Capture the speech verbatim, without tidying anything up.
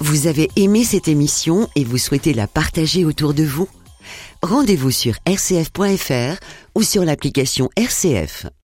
Vous avez aimé cette émission et vous souhaitez la partager autour de vous ? Rendez-vous sur r c f point f r ou sur l'application R C F.